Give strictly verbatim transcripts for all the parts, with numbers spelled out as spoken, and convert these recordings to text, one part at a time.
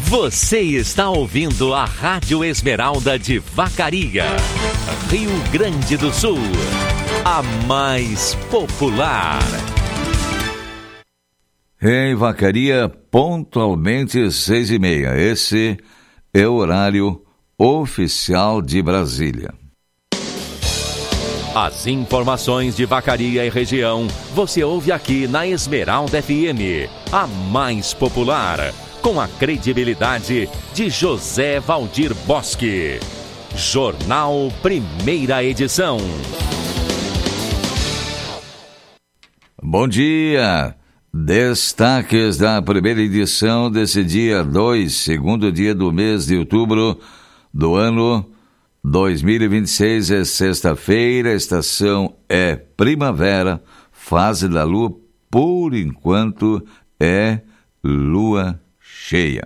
Você está ouvindo a Rádio Esmeralda de Vacaria, Rio Grande do Sul, a mais popular. Em Vacaria, pontualmente seis e meia. Esse é o horário oficial de Brasília. As informações de Vacaria e região você ouve aqui na Esmeralda F M, a mais popular, com a credibilidade de José Valdir Bosque. Jornal Primeira Edição. Bom dia! Destaques da primeira edição desse dia dois, segundo dia do mês de outubro do ano dois mil e vinte e seis, é sexta-feira, a estação é primavera, fase da lua, por enquanto, é lua cheia.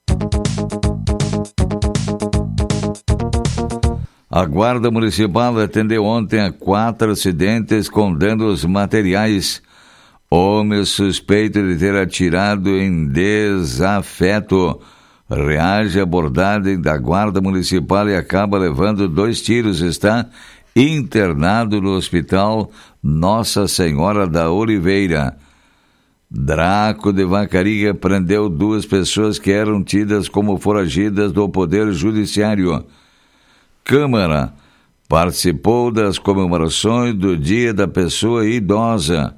A Guarda Municipal atendeu ontem a quatro acidentes com danos materiais. Homem suspeito de ter atirado em desafeto reage à abordagem da Guarda Municipal e acaba levando dois tiros. Está internado no Hospital Nossa Senhora da Oliveira. Draco de Vacaria prendeu duas pessoas que eram tidas como foragidas do Poder Judiciário. Câmara participou das comemorações do Dia da Pessoa Idosa.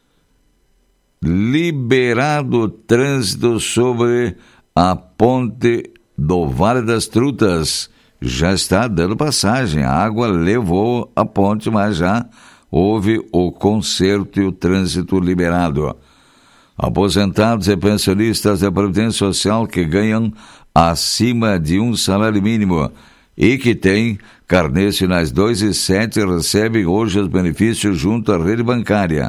Liberado o trânsito sobre a ponte do Vale das Trutas. Já está dando passagem. A água levou a ponte, mas já houve o conserto e o trânsito liberado. Aposentados e pensionistas da Previdência Social que ganham acima de um salário mínimo e que têm carnês finais dois e sete recebem hoje os benefícios junto à rede bancária.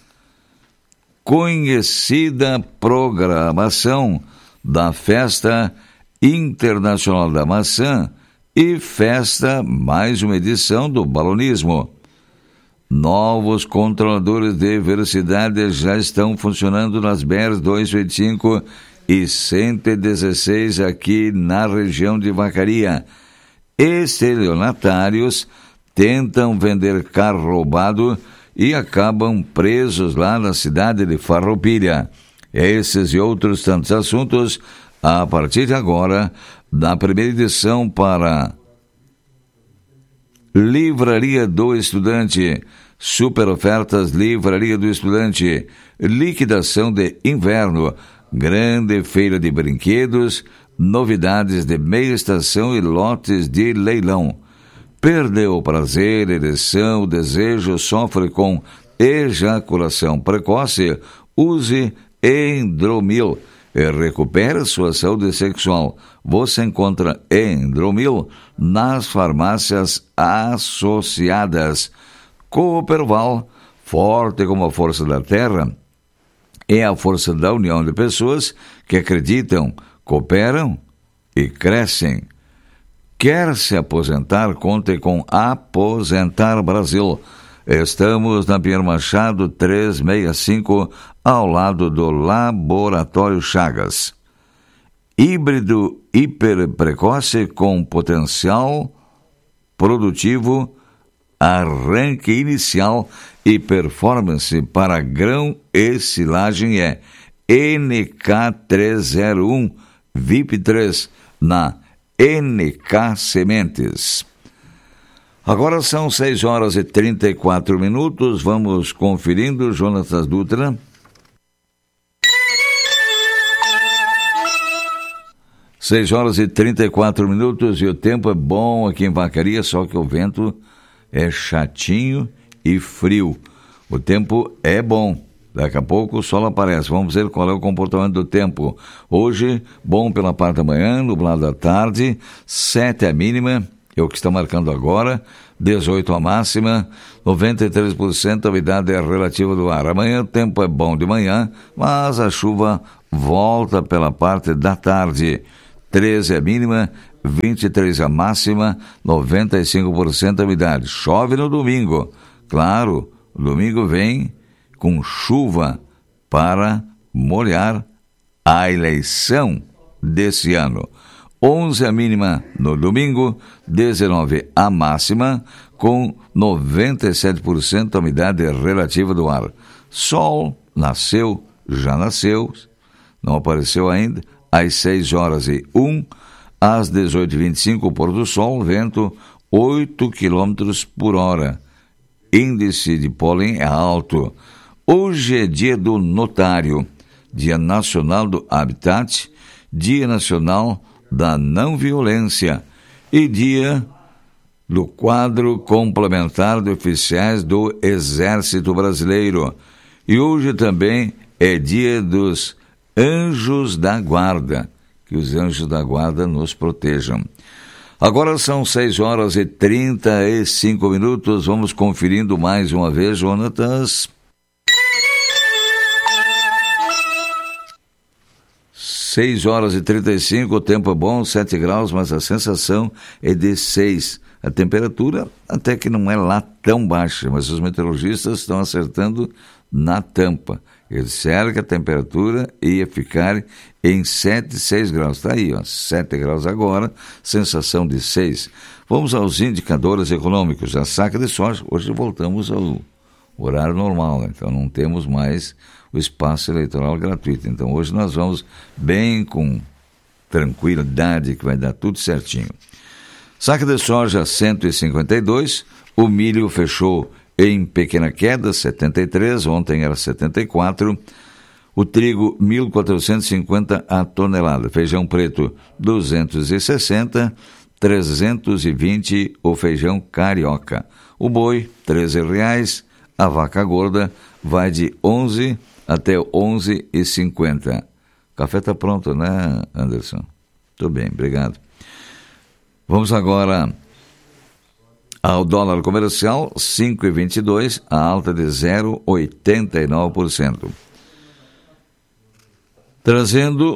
Conhecida programação da Festa Internacional da Maçã e festa, mais uma edição do balonismo. Novos controladores de velocidade já estão funcionando nas B R duzentos e vinte e cinco e cento e dezesseis aqui na região de Vacaria. Estelionatários tentam vender carro roubado e acabam presos lá na cidade de Farroupilha. Esses e outros tantos assuntos a partir de agora, na primeira edição para Livraria do Estudante. Super ofertas Livraria do Estudante. Liquidação de inverno. Grande feira de brinquedos. Novidades de meia estação e lotes de leilão. Perdeu o prazer, ereção, desejo, sofre com ejaculação precoce? Use Endromil e recupere sua saúde sexual. Você encontra Endromil nas farmácias associadas. Cooperval, forte como a força da terra, é a força da união de pessoas que acreditam, cooperam e crescem. Quer se aposentar? Conte com Aposentar Brasil. Estamos na Pinheiro Machado trezentos e sessenta e cinco, ao lado do Laboratório Chagas. Híbrido hiper precoce com potencial produtivo, arranque inicial e performance para grão e silagem é N K trezentos e um V I P três na N K Sementes. Agora são seis horas e trinta e quatro minutos, vamos conferindo, Jonatas Dutra. seis horas e trinta e quatro minutos e o tempo é bom aqui em Vacaria, só que o vento é chatinho e frio. O tempo é bom. Daqui a pouco o sol aparece. Vamos ver qual é o comportamento do tempo. Hoje, bom pela parte da manhã, nublado à tarde, sete a mínima, é o que está marcando agora, dezoito a máxima, noventa e três por cento a umidade relativa do ar. Amanhã o tempo é bom de manhã, mas a chuva volta pela parte da tarde. treze a mínima, vinte e três a máxima, noventa e cinco por cento a umidade. Chove no domingo. Claro, o domingo vem com chuva para molhar a eleição desse ano. onze a mínima no domingo, dezenove a máxima, com noventa e sete por cento a umidade relativa do ar. Sol nasceu, já nasceu, não apareceu ainda, às seis horas e um, às dezoito e vinte e cinco, o pôr do sol, vento oito quilômetros por hora. Índice de pólen é alto. Hoje é dia do notário, dia nacional do habitat, dia nacional da não violência e dia do quadro complementar de oficiais do Exército Brasileiro. E hoje também é dia dos anjos da guarda, que os anjos da guarda nos protejam. Agora são seis horas e trinta e cinco minutos, vamos conferindo mais uma vez, Jonatas. seis horas e trinta e cinco, o tempo é bom, sete graus, mas a sensação é de seis. A temperatura até que não é lá tão baixa, mas os meteorologistas estão acertando na tampa. Eles disseram que a temperatura ia ficar em sete, seis graus. Está aí, ó, sete graus agora, sensação de seis. Vamos aos indicadores econômicos. A saca de soja, hoje voltamos ao horário normal, né? Então não temos mais o espaço eleitoral gratuito. Então hoje nós vamos bem com tranquilidade, que vai dar tudo certinho. Saca de soja cento e cinquenta e dois, o milho fechou em pequena queda, setenta e três, ontem era setenta e quatro, o trigo mil quatrocentos e cinquenta a tonelada, feijão preto duzentos e sessenta, trezentos e vinte o feijão carioca, o boi treze reais, a vaca gorda vai de onze até onze e cinquenta. Café está pronto, né, Anderson? Tudo bem, obrigado. Vamos agora ao dólar comercial, cinco e vinte e dois, a alta de zero vírgula oitenta e nove por cento. Trazendo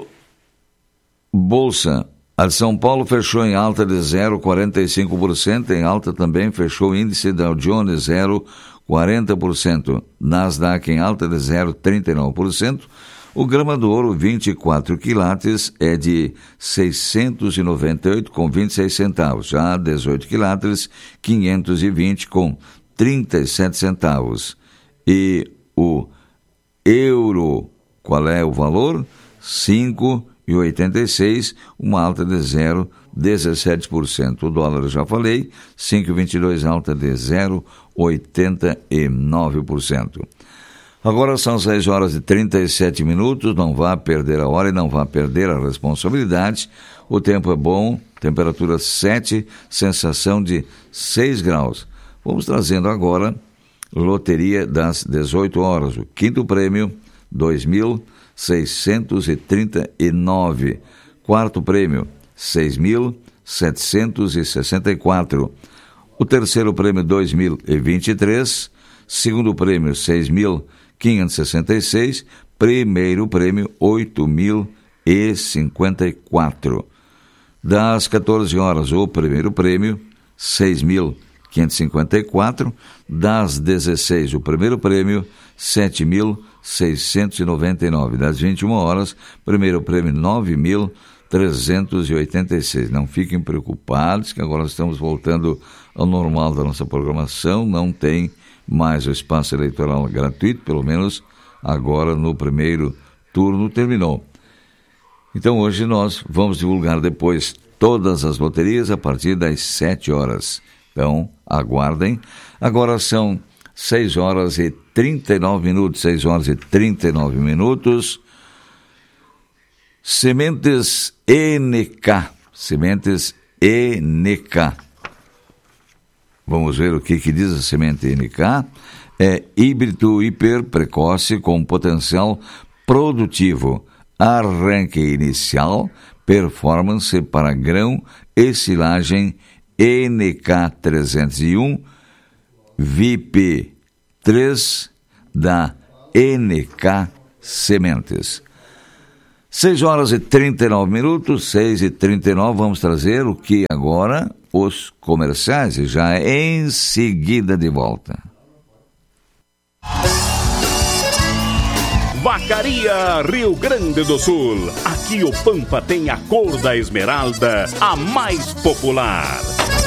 bolsa, a de São Paulo fechou em alta de zero vírgula quarenta e cinco por cento, em alta também fechou o índice Dow Jones zero vírgula quarenta por cento, Nasdaq em alta de zero vírgula trinta e nove por cento, o grama do ouro vinte e quatro quilates é de seiscentos e noventa e oito com vinte e seis centavos, já dezoito quilates quinhentos e vinte com trinta e sete centavos. E o euro, qual é o valor? cinco reais e oitenta e seis, uma alta de zero vírgula dezessete por cento. O dólar eu já falei, cinco reais e vinte e dois, alta de zero vírgula oitenta e nove por cento. Agora são seis horas e trinta e sete minutos, não vá perder a hora e não vá perder a responsabilidade. O tempo é bom, temperatura sete, sensação de seis graus. Vamos trazendo agora loteria das dezoito horas. O quinto prêmio, dois mil seiscentos e trinta e nove. Quarto prêmio, seis mil setecentos e sessenta e quatro. O terceiro prêmio, dois mil e vinte e três. Segundo prêmio, seis mil quinhentos e sessenta e seis. Primeiro prêmio, oito mil e cinquenta e quatro. Das quatorze horas, o primeiro prêmio, seis mil quinhentos e cinquenta e quatro. Das dezesseis, o primeiro prêmio, sete mil seiscentos e noventa e nove. Das vinte e uma horas, primeiro prêmio, nove mil trezentos e oitenta e seis. Não fiquem preocupados, que agora estamos voltando ao normal da nossa programação. Não tem mais o espaço eleitoral gratuito, pelo menos agora no primeiro turno terminou. Então hoje nós vamos divulgar depois todas as loterias a partir das sete horas. Então aguardem. Agora são seis horas e trinta e nove minutos, seis horas e trinta e nove minutos. Sementes N K, Sementes N K. Vamos ver o que, que diz a semente N K. É híbrido hiper precoce com potencial produtivo, arranque inicial, performance para grão e silagem N K trezentos e um, V I P três da N K Sementes. seis horas e trinta e nove minutos, seis e trinta e nove, vamos trazer o que agora? Os comerciais, e já em seguida de volta. Vacaria, Rio Grande do Sul. Aqui o Pampa tem a cor da esmeralda, a mais popular.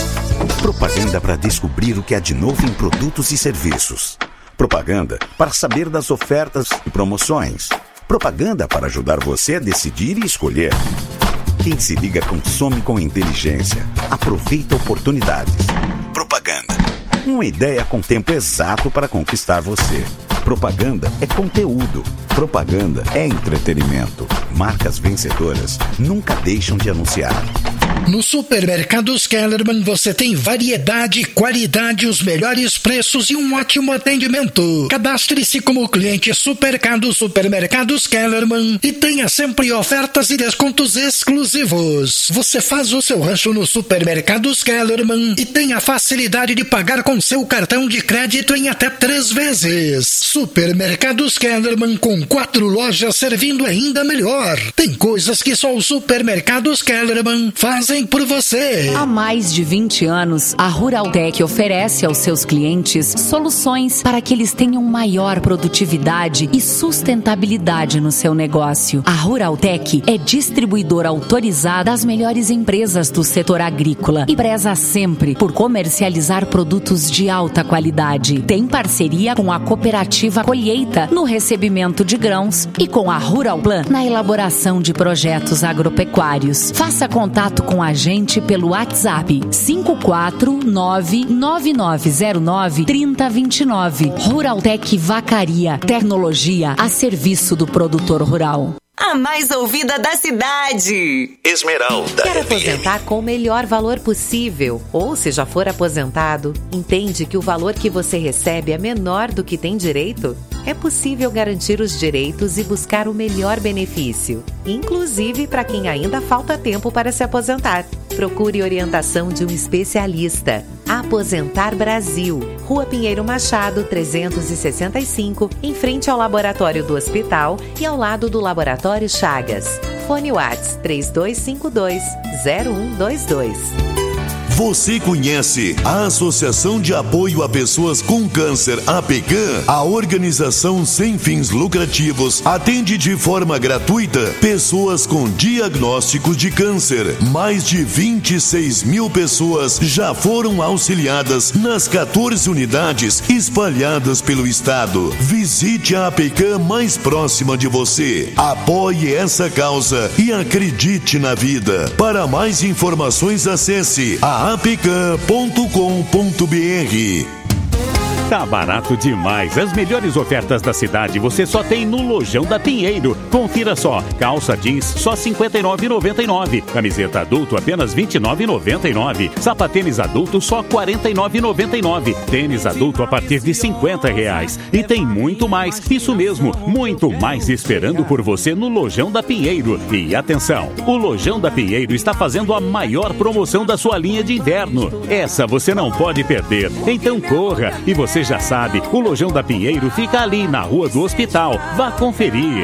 Propaganda para descobrir o que há de novo em produtos e serviços. Propaganda para saber das ofertas e promoções. Propaganda para ajudar você a decidir e escolher. Quem se liga consome com inteligência. Aproveita oportunidades. Propaganda. Uma ideia com tempo exato para conquistar você. Propaganda é conteúdo. Propaganda é entretenimento. Marcas vencedoras nunca deixam de anunciar. No Supermercados Kellerman você tem variedade, qualidade, os melhores preços e um ótimo atendimento. Cadastre-se como cliente Supermercados Supermercados Kellerman e tenha sempre ofertas e descontos exclusivos. Você faz o seu rancho no Supermercados Kellerman e tem a facilidade de pagar com seu cartão de crédito em até três vezes. Supermercados Kellerman com quatro lojas servindo ainda melhor. Tem coisas que só o Supermercados Kellerman faz por você. Há mais de vinte anos, a Ruraltec oferece aos seus clientes soluções para que eles tenham maior produtividade e sustentabilidade no seu negócio. A Ruraltec é distribuidora autorizada das melhores empresas do setor agrícola e preza sempre por comercializar produtos de alta qualidade. Tem parceria com a cooperativa Colheita no recebimento de grãos e com a Ruralplan na elaboração de projetos agropecuários. Faça contato com a gente pelo WhatsApp cinco quatro nove nove nove zero nove três zero dois nove. Ruraltec Vacaria, tecnologia a serviço do produtor rural. A mais ouvida da cidade. Esmeralda. Quer aposentar com o melhor valor possível? Ou se já for aposentado, entende que o valor que você recebe é menor do que tem direito? É possível garantir os direitos e buscar o melhor benefício, inclusive para quem ainda falta tempo para se aposentar. Procure orientação de um especialista. Aposentar Brasil, Rua Pinheiro Machado, trezentos e sessenta e cinco, em frente ao laboratório do hospital e ao lado do laboratório Chagas. Fone WhatsApp três dois cinco dois zero um dois dois. Você conhece a Associação de Apoio a Pessoas com Câncer, A P C A M? A organização sem fins lucrativos atende de forma gratuita pessoas com diagnósticos de câncer. Mais de vinte e seis mil pessoas já foram auxiliadas nas quatorze unidades espalhadas pelo estado. Visite a A P C A M mais próxima de você. Apoie essa causa e acredite na vida. Para mais informações, acesse a apcam ponto com ponto br. Tá barato demais. As melhores ofertas da cidade você só tem no Lojão da Pinheiro. Confira só. Calça jeans só cinquenta e nove reais e noventa e nove centavos. Camiseta adulto apenas vinte e nove reais e noventa e nove centavos. Sapatênis adulto só quarenta e nove reais e noventa e nove centavos. Tênis adulto a partir de cinquenta reais. E tem muito mais. Isso mesmo, muito mais esperando por você no Lojão da Pinheiro. E atenção, o Lojão da Pinheiro está fazendo a maior promoção da sua linha de inverno. Essa você não pode perder. Então corra. E você já sabe, o Lojão da Pinheiro fica ali na Rua do Hospital. Vá conferir.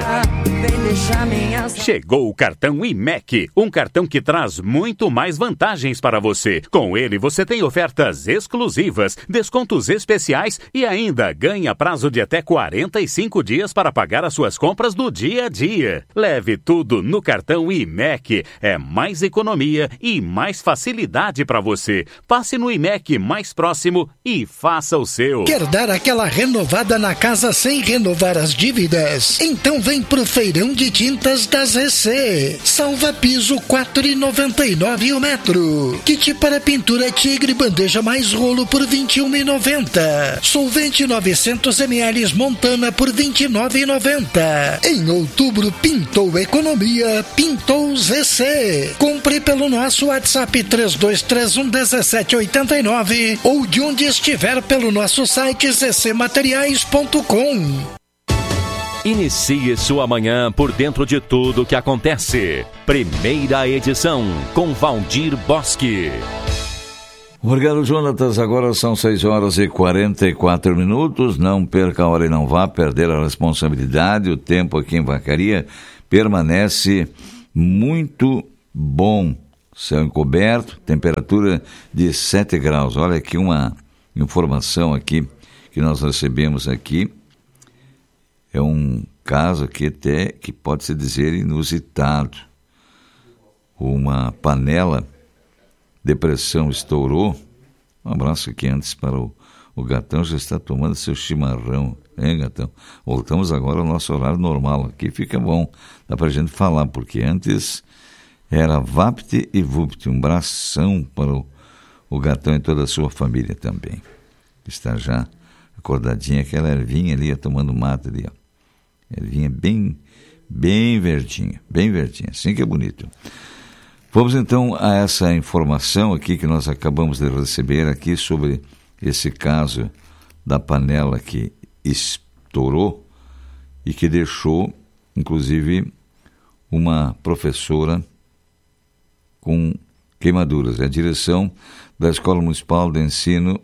Chegou o cartão I M E C, um cartão que traz muito mais vantagens para você. Com ele você tem ofertas exclusivas, descontos especiais e ainda ganha prazo de até quarenta e cinco dias para pagar as suas compras do dia a dia. Leve tudo no cartão I M E C. É mais economia e mais facilidade para você. Passe no I M E C mais próximo e faça o seu. Quer dar aquela renovada na casa sem renovar as dívidas? Então vem pro Feirão de Tintas das E C. Salva piso quatro reais e noventa e nove centavos o metro. Kit para pintura Tigre bandeja mais rolo por vinte e um reais e noventa centavos. Solvente novecentos mililitros Montana por vinte e nove reais e noventa centavos. Em outubro pintou economia, pintou Z C. Compre pelo nosso WhatsApp três dois três um um sete oito nove ou de onde estiver pelo nosso site z c materiais ponto com. Inicie sua manhã por dentro de tudo que acontece. Primeira edição com Valdir Bosque. Obrigado, Jonatas. Agora são seis horas e quarenta e quatro minutos. Não perca a hora e não vá perder a responsabilidade. O tempo aqui em Vacaria permanece muito bom. Céu encoberto, temperatura de sete graus. Olha aqui uma informação aqui que nós recebemos aqui. É um caso aqui até que pode-se dizer inusitado. Uma panela de pressão estourou. Um abraço aqui antes para o, o Gatão, já está tomando seu chimarrão, hein, Gatão? Voltamos agora ao nosso horário normal, aqui fica bom, dá para a gente falar, porque antes era Vapt e Vupt, um bração para o, o Gatão e toda a sua família também. Está já acordadinha, aquela ervinha ali, ó, tomando mata ali, ó. Ervinha bem, bem verdinha, bem verdinha, assim que é bonito. Vamos então a essa informação aqui que nós acabamos de receber aqui sobre esse caso da panela que estourou e que deixou, inclusive, uma professora com queimaduras. A direção da Escola Municipal de Ensino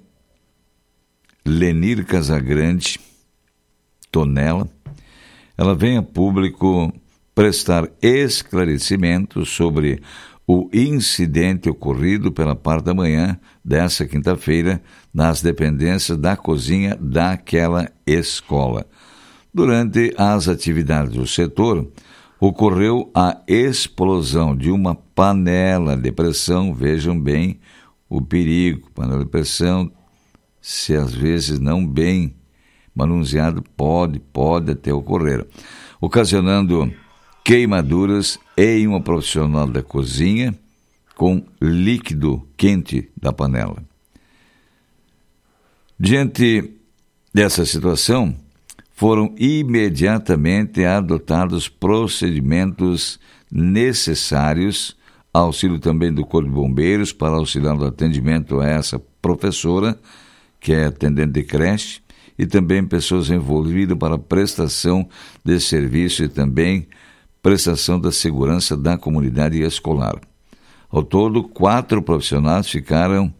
Lenir Casagrande Tonela, ela vem a público prestar esclarecimentos sobre o incidente ocorrido pela parte da manhã dessa quinta-feira nas dependências da cozinha daquela escola. Durante as atividades do setor, ocorreu a explosão de uma panela de pressão. Vejam bem o perigo. Panela de pressão, se às vezes não bem manuseado, pode, pode até ocorrer, ocasionando queimaduras em uma profissional da cozinha com líquido quente da panela. Diante dessa situação, foram imediatamente adotados procedimentos necessários, auxílio também do Corpo de Bombeiros para auxiliar no atendimento a essa professora, que é atendente de creche, e também pessoas envolvidas para prestação de serviço e também prestação da segurança da comunidade escolar. Ao todo, quatro profissionais ficaram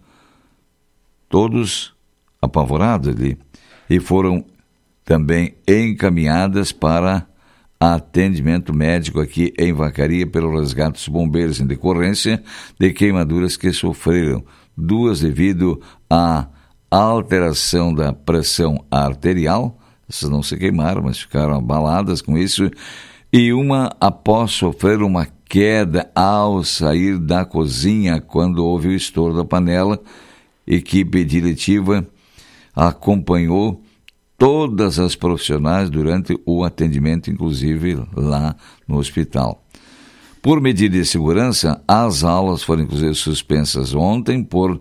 todos apavorados ali e foram também encaminhadas para atendimento médico aqui em Vacaria pelo resgate dos bombeiros em decorrência de queimaduras que sofreram, duas devido à alteração da pressão arterial, essas não se queimaram, mas ficaram abaladas com isso, e uma após sofrer uma queda ao sair da cozinha quando houve o estouro da panela. Equipe diretiva acompanhou todas as profissionais durante o atendimento, inclusive lá no hospital. Por medida de segurança, as aulas foram inclusive suspensas ontem por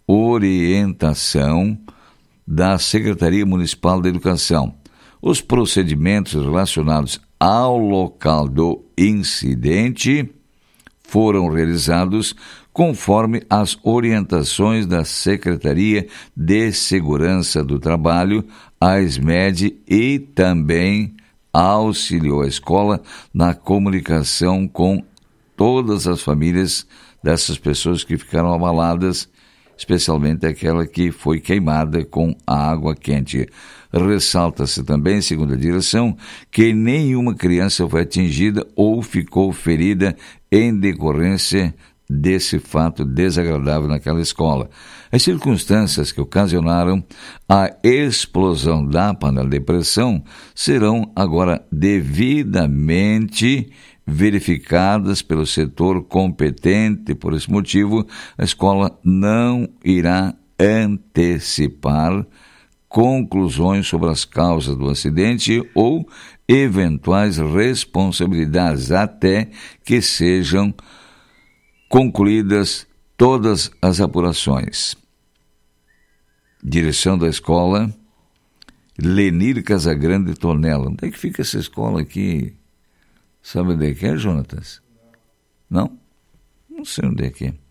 orientação da Secretaria Municipal de Educação. Os procedimentos relacionados ao local do incidente foram realizados conforme as orientações da Secretaria de Segurança do Trabalho, a SMED, e também auxiliou a escola na comunicação com todas as famílias dessas pessoas que ficaram abaladas, especialmente aquela que foi queimada com a água quente. Ressalta-se também, segundo a direção, que nenhuma criança foi atingida ou ficou ferida em decorrência desse fato desagradável naquela escola. As circunstâncias que ocasionaram a explosão da panela de pressão serão agora devidamente verificadas pelo setor competente. Por esse motivo, a escola não irá antecipar conclusões sobre as causas do acidente ou eventuais responsabilidades até que sejam concluídas todas as apurações. Direção da escola Lenir Casagrande Tonela. Onde é que fica essa escola aqui? Sabe onde é que é, Jonatas? Não? Não sei onde é que é.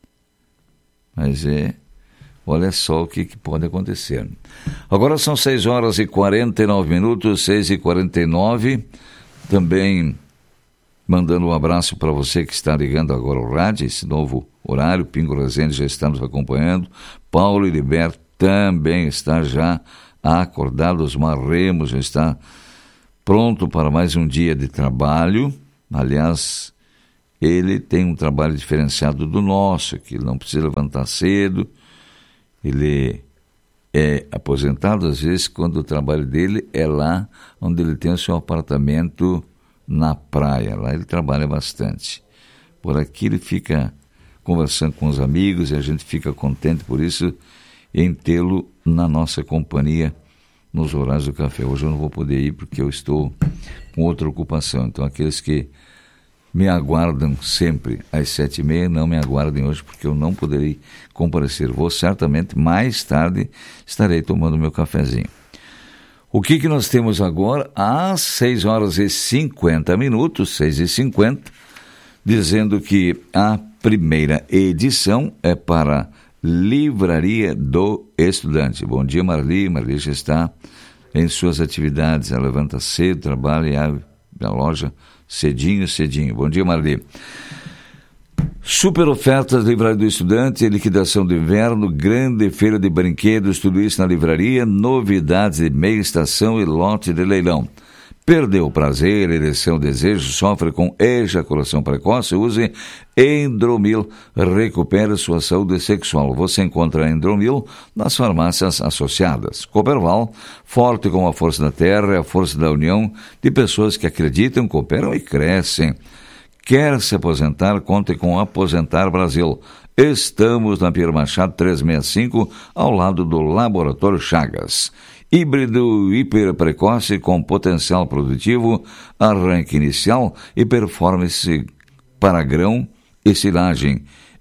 Mas é... Olha só o que, que pode acontecer. Agora são seis horas e quarenta e nove minutos, seis e quarenta e nove. Também mandando um abraço para você que está ligando agora ao rádio, esse novo horário. Pingo Resende já está nos acompanhando. Paulo Heriberto também está já acordado. Osmar Remos já está pronto para mais um dia de trabalho. Aliás, ele tem um trabalho diferenciado do nosso, que ele não precisa levantar cedo. Ele é aposentado, às vezes, quando o trabalho dele é lá onde ele tem o seu apartamento na praia. Lá ele trabalha bastante. Por aqui ele fica conversando com os amigos e a gente fica contente por isso em tê-lo na nossa companhia nos horários do café. Hoje eu não vou poder ir porque eu estou com outra ocupação. Então aqueles que me aguardam sempre às sete e meia, não me aguardem hoje porque eu não poderei comparecer. Vou certamente mais tarde estarei tomando meu cafezinho. O que que nós temos agora? Às seis horas e cinquenta minutos, seis e cinquenta, dizendo que a primeira edição é para Livraria do Estudante. Bom dia, Marli. Marli já está em suas atividades. Ela levanta cedo, trabalha e abre a loja cedinho, cedinho. Bom dia, Marli. Super ofertas Livraria do Estudante, liquidação de inverno, grande feira de brinquedos, tudo isso na livraria, novidades de meia estação e lote de leilão. Perdeu o prazer, ereção, desejo, sofre com ejaculação precoce, use Endromil, recupere sua saúde sexual. Você encontra Endromil nas farmácias associadas. Cooperval, forte como a força da terra e a força da união de pessoas que acreditam, cooperam e crescem. Quer se aposentar? Conte com Aposentar Brasil. Estamos na Pierre Machado trezentos e sessenta e cinco, ao lado do Laboratório Chagas. Híbrido hiper precoce com potencial produtivo, arranque inicial e performance para grão e silagem.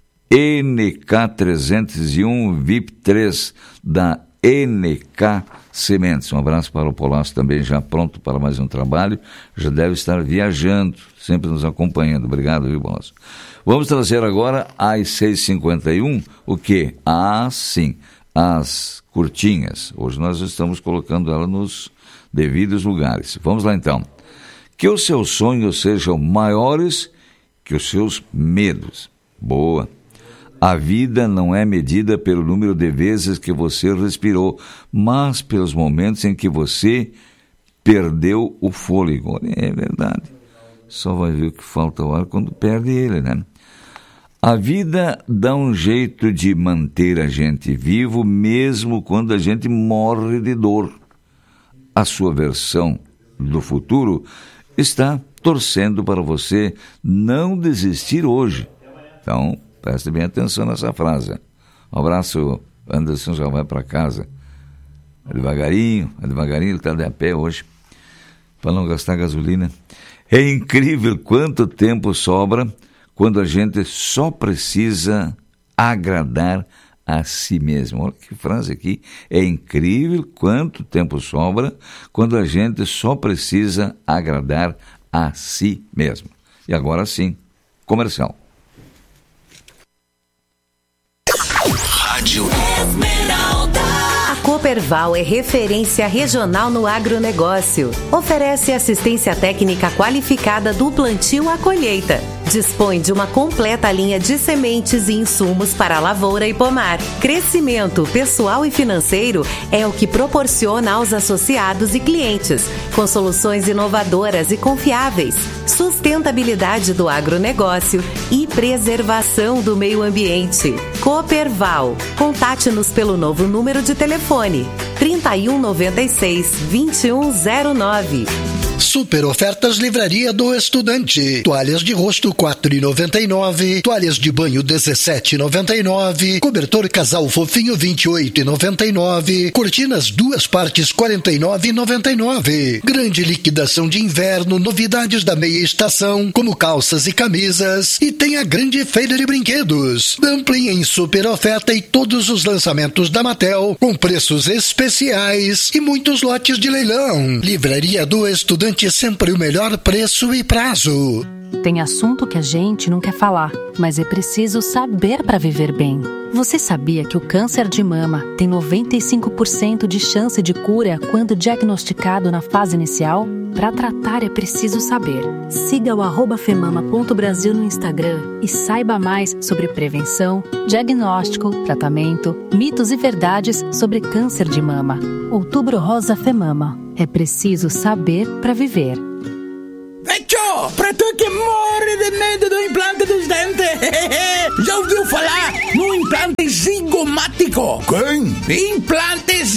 N K trezentos e um V I P três da N K Sementes. Um abraço para o Polasso também, já pronto para mais um trabalho. Já deve estar viajando, sempre nos acompanhando. Obrigado, viu, Polasso? Vamos trazer agora às seis e cinquenta e um o quê? Ah, sim, as curtinhas. Hoje nós estamos colocando ela nos devidos lugares. Vamos lá então. Que os seus sonhos sejam maiores que os seus medos. Boa. A vida não é medida pelo número de vezes que você respirou, mas pelos momentos em que você perdeu o fôlego. É verdade. Só vai ver o que falta o ar quando perde ele, né? A vida dá um jeito de manter a gente vivo, mesmo quando a gente morre de dor. A sua versão do futuro está torcendo para você não desistir hoje. Então, preste bem atenção nessa frase. Um abraço, Anderson já vai para casa. É devagarinho, é devagarinho, ele está de a pé hoje, para não gastar gasolina. É incrível quanto tempo sobra quando a gente só precisa agradar a si mesmo. Olha que frase aqui. É incrível quanto tempo sobra quando a gente só precisa agradar a si mesmo. E agora sim, comercial. Rádio Esmeralda. A Cooperval é referência regional no agronegócio. Oferece assistência técnica qualificada do plantio à colheita. Dispõe de uma completa linha de sementes e insumos para lavoura e pomar. Crescimento pessoal e financeiro é o que proporciona aos associados e clientes, com soluções inovadoras e confiáveis, sustentabilidade do agronegócio e preservação do meio ambiente. Cooperval. Contate-nos pelo novo número de telefone trinta e um noventa e seis, vinte e um zero nove. Super ofertas Livraria do Estudante. Toalhas de rosto quatro reais e noventa e nove centavos, toalhas de banho dezessete reais e noventa e nove centavos, cobertor casal fofinho vinte e oito reais e noventa e nove centavos, cortinas duas partes quarenta e nove reais e noventa e nove centavos. Grande liquidação de inverno, novidades da meia estação, como calças e camisas, e tem a grande feira de brinquedos. Dumpling em super oferta e todos os lançamentos da Mattel, com preços especiais e muitos lotes de leilão. Livraria do Estudante, sempre o melhor preço e prazo. Tem assunto que a gente não quer falar, mas é preciso saber para viver bem. Você sabia que o câncer de mama tem noventa e cinco por cento de chance de cura quando diagnosticado na fase inicial? Para tratar é preciso saber. Siga o arroba femama ponto brasil no Instagram e saiba mais sobre prevenção, diagnóstico, tratamento, mitos e verdades sobre câncer de mama. Outubro Rosa Femama. É preciso saber para viver. Vecchio, pra tu que morre de medo do implante dos dentes, já ouviu falar no implante zigomático? Quem? Implante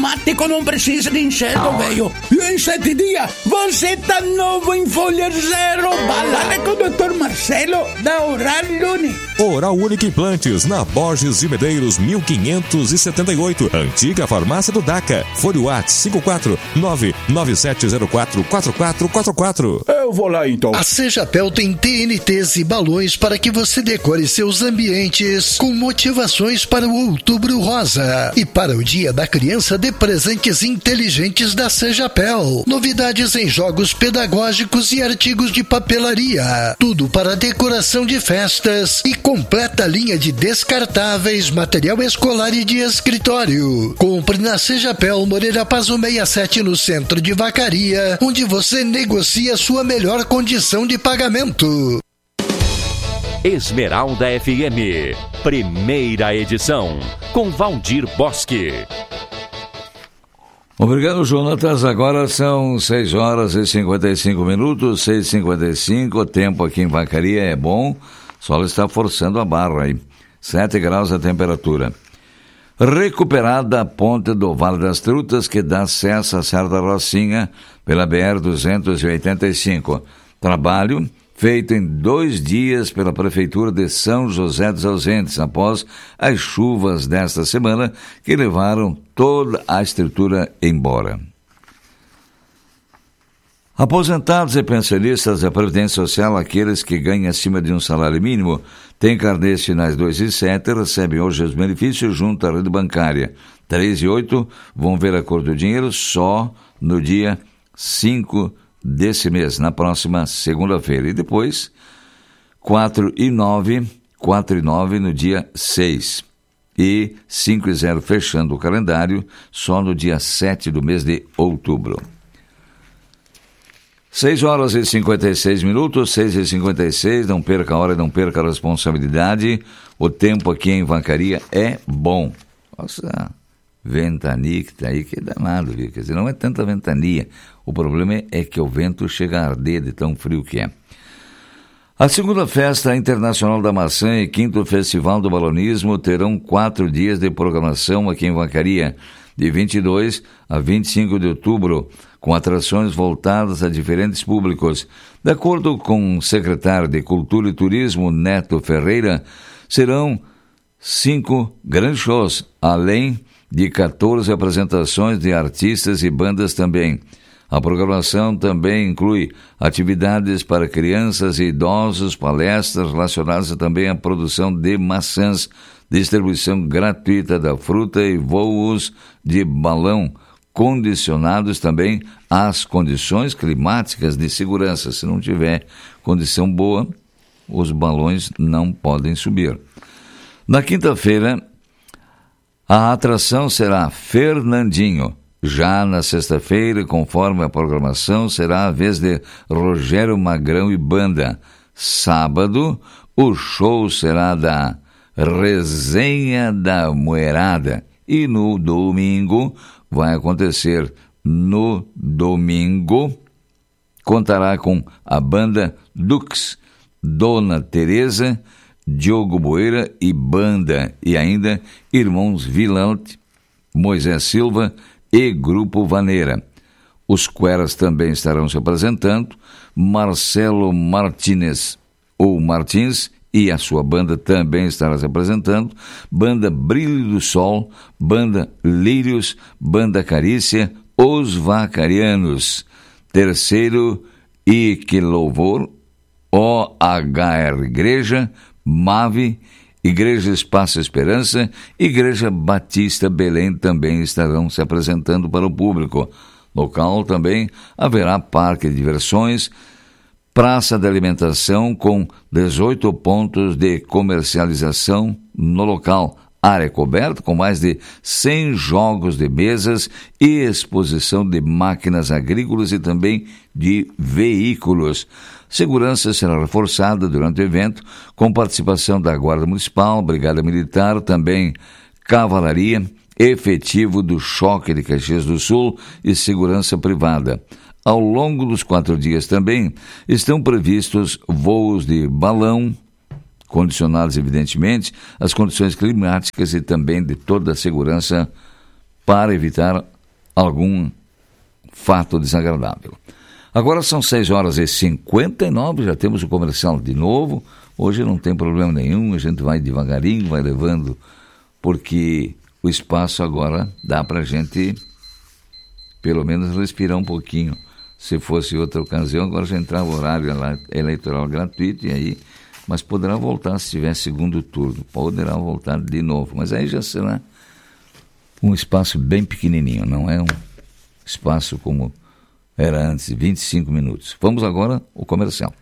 automático não precisa de inseto, velho. E em sete dias, você tá novo em folha zero. Balada com o doutor Marcelo, da Oral Unique. Oral Unique Implantes, na Borges de Medeiros, mil quinhentos e setenta e oito. Antiga farmácia do DACA. Fone WhatsApp cinco quatro nove nove sete zero quatro quatro quatro quatro quatro. Eu vou lá então. A Sejapel tem T N Ts e balões para que você decore seus ambientes com motivações para o Outubro Rosa. E para o Dia da Criança, dê presentes inteligentes da Sejapel. Novidades em jogos pedagógicos e artigos de papelaria. Tudo para decoração de festas e completa linha de descartáveis, material escolar e de escritório. Compre na Sejapel Moreira Pazo sessenta e sete no centro de Vacaria, onde você negocia sua melhor condição de pagamento. Esmeralda F M, primeira edição, com Valdir Bosque. Obrigado, Jonatas. Agora são seis horas e cinquenta e cinco minutos, seis e cinquenta e cinco. O tempo aqui em Vacaria é bom, o sol está forçando a barra aí. sete graus a temperatura. Recuperada a ponte do Vale das Trutas, que dá acesso a Serra da Rocinha pela B R duzentos e oitenta e cinco. Trabalho feito em dois dias pela Prefeitura de São José dos Ausentes, após as chuvas desta semana que levaram toda a estrutura embora. Aposentados e pensionistas da Previdência Social, aqueles que ganham acima de um salário mínimo, têm carnês finais dois e sete, recebem hoje os benefícios junto à rede bancária. três e oito vão ver a cor do dinheiro só no dia cinco desse mês, na próxima segunda-feira. E depois, quatro e nove, quatro e nove no dia seis. E cinco e zero fechando o calendário só no dia sete do mês de outubro. seis horas e cinquenta e seis minutos, seis e cinquenta e seis, não perca a hora, não perca a responsabilidade. O tempo aqui em Vacaria é bom. Nossa, ventania que tá aí, que é danado, viu? Quer dizer, não é tanta ventania. O problema é que o vento chega a arder de tão frio que é. A segunda Festa Internacional da Maçã e quinto Festival do Balonismo terão quatro dias de programação aqui em Vacaria, de vinte e dois a vinte e cinco de outubro, com atrações voltadas a diferentes públicos. De acordo com o secretário de Cultura e Turismo, Neto Ferreira, serão cinco grandes shows, além de quatorze apresentações de artistas e bandas também. A programação também inclui atividades para crianças e idosos, palestras relacionadas também à produção de maçãs, distribuição gratuita da fruta e voos de balão, condicionados também às condições climáticas de segurança. Se não tiver condição boa, os balões não podem subir. Na quinta-feira, a atração será Fernandinho. Já na sexta-feira, conforme a programação, será a vez de Rogério Magrão e Banda. Sábado, o show será da Resenha da Moerada. E no domingo, vai acontecer no domingo, contará com a banda Dux, Dona Teresa, Diogo Boeira e Banda, e ainda Irmãos Vilante, Moisés Silva e Grupo Vaneira. Os Queras também estarão se apresentando, Marcelo Martínez ou Martins e a sua banda também estará se apresentando, Banda Brilho do Sol, Banda Lírios, Banda Carícia, Os Vacarianos, Terceiro e Que Louvor, O H R Igreja, Mave, Igreja Espaço Esperança, Igreja Batista Belém também estarão se apresentando para o público. Local também haverá parque de diversões, praça de alimentação com dezoito pontos de comercialização no local, área coberta com mais de cem jogos de mesas e exposição de máquinas agrícolas e também de veículos. Segurança será reforçada durante o evento, com participação da Guarda Municipal, Brigada Militar, também Cavalaria, efetivo do Choque de Caxias do Sul e segurança privada. Ao longo dos quatro dias também estão previstos voos de balão, condicionados evidentemente às condições climáticas e também de toda a segurança para evitar algum fato desagradável. Agora são seis horas e cinquenta e nove, já temos o comercial de novo. Hoje não tem problema nenhum, a gente vai devagarinho, vai levando, porque o espaço agora dá para a gente, pelo menos, respirar um pouquinho. Se fosse outra ocasião, agora já entrava o horário eleitoral gratuito, e aí, mas poderá voltar se tiver segundo turno, poderá voltar de novo, mas aí já será um espaço bem pequenininho, não é um espaço como era antes, vinte e cinco minutos. Vamos agora ao comercial.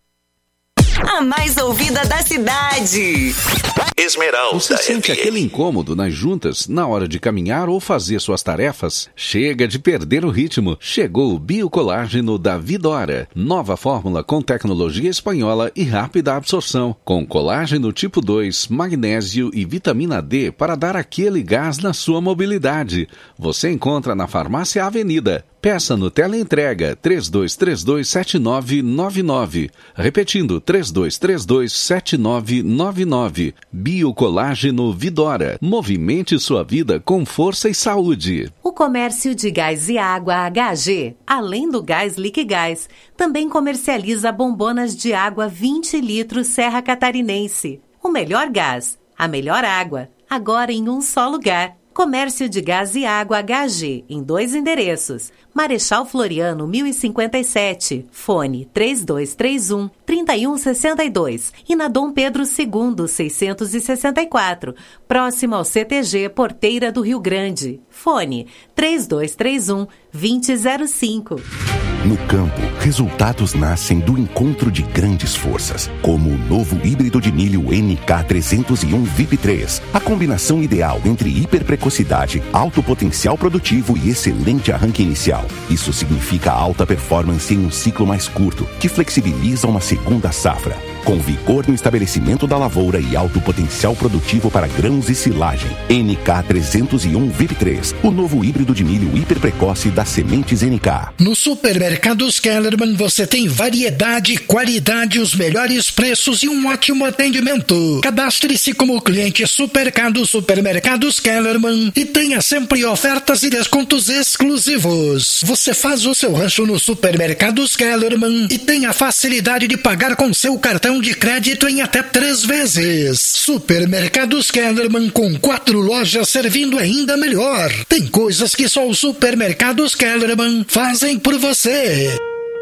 A mais ouvida da cidade. Esmeralda. Você sente aquele incômodo nas juntas na hora de caminhar ou fazer suas tarefas? Chega de perder o ritmo. Chegou o Biocolágeno da Vidora. Nova fórmula com tecnologia espanhola e rápida absorção. Com colágeno tipo dois, magnésio e vitamina D para dar aquele gás na sua mobilidade. Você encontra na Farmácia Avenida. Peça no teleentrega três dois três dois sete nove nove nove. Repetindo, três dois três dois sete nove nove nove. Biocolágeno Vidora. Movimente sua vida com força e saúde. O comércio de gás e água H G, além do gás Liquigás, também comercializa bombonas de água vinte litros Serra Catarinense. O melhor gás, a melhor água, agora em um só lugar. Comércio de Gás e Água H G, em dois endereços. Marechal Floriano, mil e cinquenta e sete, fone três dois três um, três um seis dois. E na Dom Pedro segundo, seiscentos e sessenta e quatro, próximo ao C T G Porteira do Rio Grande. Fone três dois três um, dois zero zero cinco. No campo, resultados nascem do encontro de grandes forças, como o novo híbrido de milho N K trezentos e um V I P três. A combinação ideal entre hiperprecocidade, alto potencial produtivo e excelente arranque inicial. Isso significa alta performance em um ciclo mais curto, que flexibiliza uma segunda safra. Com vigor no estabelecimento da lavoura e alto potencial produtivo para grãos e silagem. N K trezentos e um V I P três, o novo híbrido de milho hiperprecoce das sementes N K. No Supermercados Kellerman você tem variedade, qualidade, os melhores preços e um ótimo atendimento. Cadastre-se como cliente Supermercados Supermercados Kellerman e tenha sempre ofertas e descontos exclusivos. Você faz o seu rancho no Supermercados Kellerman e tem a facilidade de pagar com seu cartão de crédito em até três vezes. Supermercados Kellerman, com quatro lojas servindo ainda melhor. Tem coisas que só os Supermercados Kellerman fazem por você.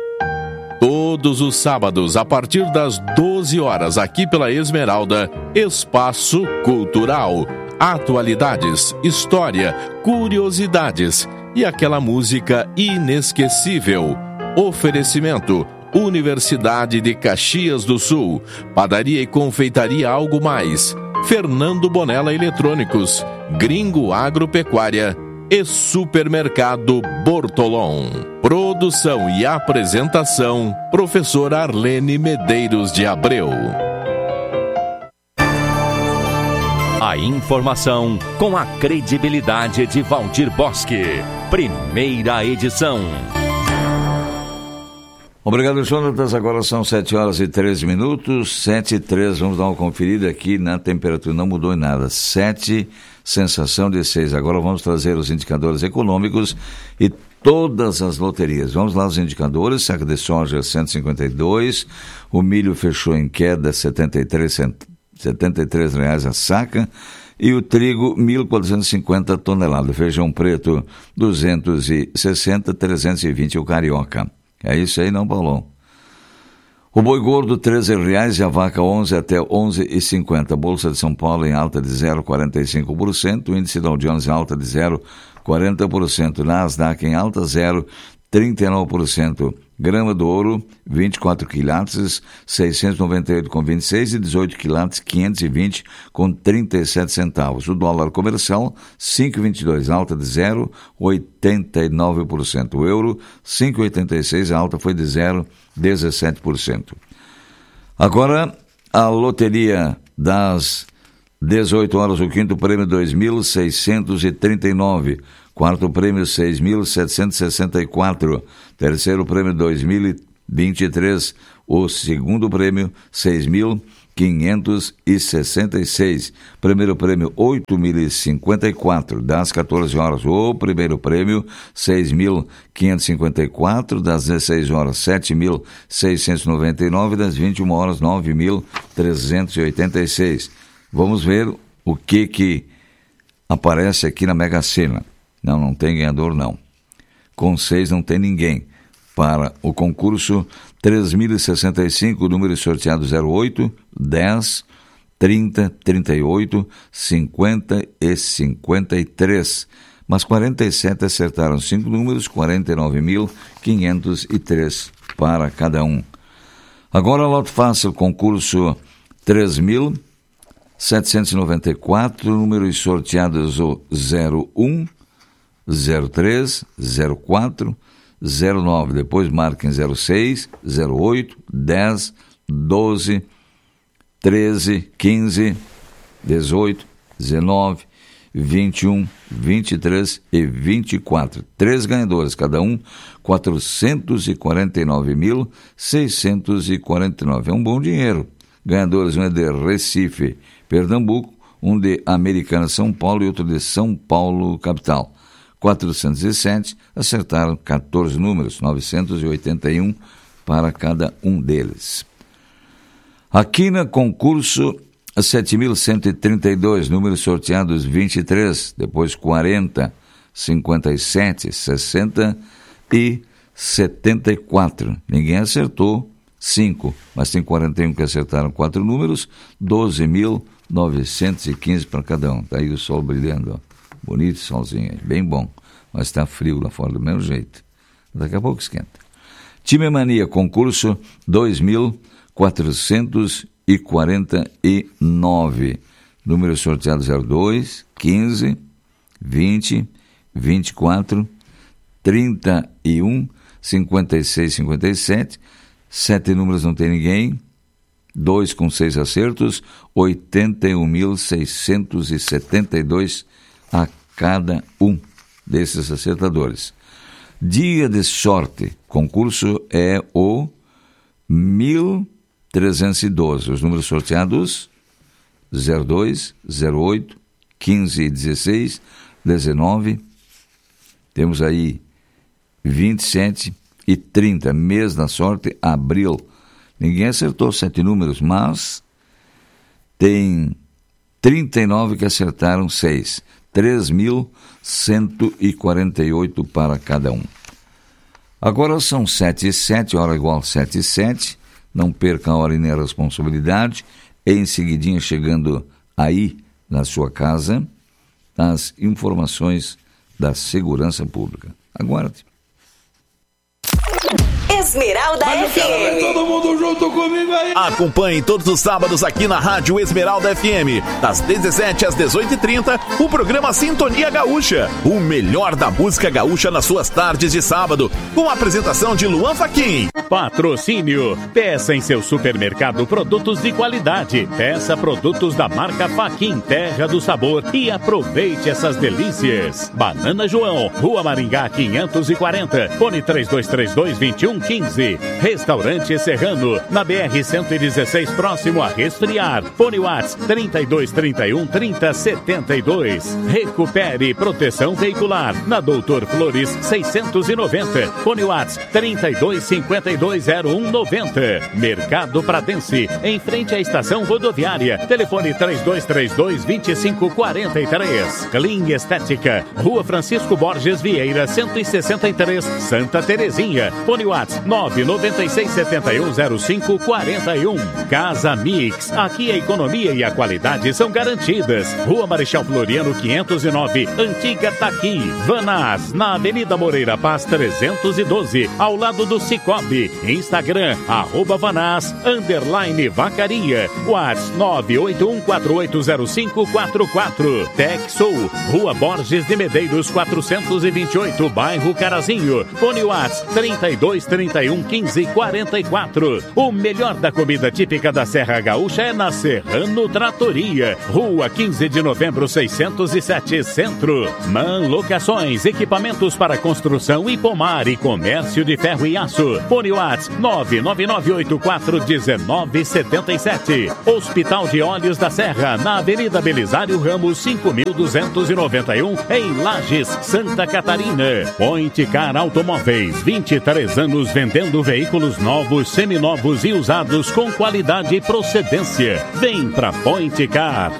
Todos os sábados, a partir das doze horas, aqui pela Esmeralda, Espaço Cultural. Atualidades, história, curiosidades e aquela música inesquecível. Oferecimento: Universidade de Caxias do Sul, Padaria e Confeitaria Algo Mais, Fernando Bonella Eletrônicos, Gringo Agropecuária e Supermercado Bortolom. Produção e apresentação: Professor Arlene Medeiros de Abreu. A informação com a credibilidade de Valdir Bosque. Primeira edição. Obrigado, Jonatas. Agora são sete horas e treze minutos, sete e treze. Vamos dar uma conferida aqui na temperatura. Não mudou em nada. sete, sensação de seis. Agora vamos trazer os indicadores econômicos e todas as loterias. Vamos lá, os indicadores. Saca de soja cento e cinquenta e dois. O milho fechou em queda, setenta e três, setenta e três reais a saca. E o trigo, mil quatrocentos e cinquenta toneladas. Feijão preto, duzentos e sessenta, trezentos e vinte o carioca. É isso aí, não, Paulão? O boi gordo, treze reais, e a vaca onze até onze e cinquenta. Bolsa de São Paulo em alta de zero vírgula quarenta e cinco por cento. O índice Dow Jones em alta de zero vírgula quarenta por cento. Nasdaq em alta, zero vírgula trinta e nove por cento. Grama do ouro, vinte e quatro quilates, seiscentos e noventa e oito com vinte e seis, e dezoito quilates, quinhentos e vinte com trinta e sete centavos. O dólar comercial, cinco vírgula vinte e dois, alta de zero vírgula oitenta e nove por cento. O euro, cinco vírgula oitenta e seis, a alta foi de zero vírgula dezessete por cento. Agora, a loteria das dezoito horas, o quinto prêmio, dois mil seiscentos e trinta e nove. Quarto prêmio, seis mil setecentos e sessenta e quatro. Terceiro prêmio, dois mil e vinte e três. O segundo prêmio, seis mil quinhentos e sessenta e seis. Primeiro prêmio, oito mil e cinquenta e quatro, das quatorze horas. O primeiro prêmio, seis mil quinhentos e cinquenta e quatro, das dezesseis horas, sete mil seiscentos e noventa e nove, das vinte e uma horas, nove mil trezentos e oitenta e seis. Vamos ver o que que aparece aqui na Mega Sena. Não, não tem ganhador, não. Com seis não tem ninguém. Para o concurso três mil e sessenta e cinco, número sorteado zero oito, dez, trinta, trinta e oito, cinquenta e cinquenta e três. Mas quarenta e sete acertaram cinco números, quarenta e nove mil quinhentos e três para cada um. Agora, Loto Fácil, concurso três mil setecentos e noventa e quatro, números sorteados o zero um, zero três, zero quatro, zero nove, depois marquem zero seis, zero oito, dez, doze, treze, quinze, dezoito, dezenove, vinte e um, vinte e três e vinte e quatro. Três ganhadores, cada um quatrocentos e quarenta e nove mil, seiscentos e quarenta e nove. É um bom dinheiro. Ganhadores, um é de Recife, Pernambuco, um de Americana, São Paulo e outro de São Paulo, capital. quatrocentos e sete, acertaram quatorze números, novecentos e oitenta e um para cada um deles. Aqui no concurso sete mil cento e trinta e dois, números sorteados vinte e três, depois quarenta, cinquenta e sete, sessenta e setenta e quatro. Ninguém acertou cinco, mas tem quarenta e um que acertaram quatro números, doze mil novecentos e quinze para cada um. Está aí o sol brilhando, ó. Bonito solzinho aí, bem bom, mas está frio lá fora do mesmo jeito. Daqui a pouco esquenta. Time Mania, concurso dois mil quatrocentos e quarenta e nove. Números sorteados zero dois, quinze, vinte, vinte e quatro, trinta e um, cinquenta e seis, cinquenta e sete. Sete números não tem ninguém. Dois com seis acertos, oitenta e um mil seiscentos e setenta e dois a cada um desses acertadores. Dia de sorte, concurso é o mil trezentos e doze. Os números sorteados zero dois, zero oito, quinze e dezesseis, dezenove. Temos aí vinte e sete e trinta. Mês da sorte, abril. Ninguém acertou sete números, mas tem trinta e nove que acertaram seis. três mil cento e quarenta e oito para cada um. Agora são sete e sete, hora igual sete e sete. Não perca a hora e nem a responsabilidade. Em seguidinha, chegando aí na sua casa, as informações da segurança pública. Aguarde. Esmeralda F M. Todo mundo junto comigo aí. Acompanhe todos os sábados aqui na Rádio Esmeralda F M, das dezessete às dezoito e trinta, o programa Sintonia Gaúcha, o melhor da música gaúcha nas suas tardes de sábado, com a apresentação de Luan Fachin. Patrocínio. Peça em seu supermercado produtos de qualidade. Peça produtos da marca Fachin, Terra do Sabor, e aproveite essas delícias. Banana João, Rua Maringá quinhentos e quarenta, fone três dois três dois, dois um um cinco. Restaurante Serrano, na B R cento e dezesseis, próximo a Resfriar. Fone WhatsApp trinta e dois, trinta e um, trinta, setenta e dois. Recupere proteção veicular, na Doutor Flores seiscentos e noventa. Fone WhatsApp trinta e dois, cinquenta e dois, zero um, noventa. Mercado Pratense, em frente à estação rodoviária. Telefone três dois três dois, dois cinco quatro três. Clean Estética, Rua Francisco Borges Vieira, cento e sessenta e três, Santa Terezinha. Fone WhatsApp nove nove seis sete um zero cinco quatro um. Casa Mix, aqui a economia e a qualidade são garantidas. Rua Marechal Floriano quinhentos e nove, Antiga Taqui. Vanás, na Avenida Moreira Paz trezentos e doze, ao lado do Cicobi. Instagram, arroba Vanás, underline Vacaria. WhatsApp nove oito um quatro oito zero cinco quatro quatro. Texou, Rua Borges de Medeiros quatrocentos e vinte e oito, bairro Carazinho. Fone WhatsApp trinta e dois, trinta e um, quinze, quarenta e quatro. O melhor da comida típica da Serra Gaúcha é na Serrano Tratoria, Rua quinze de novembro, seiscentos e sete, Centro. Man Locações, equipamentos para construção e pomar e comércio de ferro e aço. Fone WhatsApp nove nove nove oito quatro um nove sete sete. Hospital de Olhos da Serra, na Avenida Belisário Ramos, cinco mil duzentos e noventa e um, em Lages, Santa Catarina. Point Car Automóveis, vinte e três anos vendendo veículos novos, seminovos e usados com qualidade e procedência. Vem pra Point Car.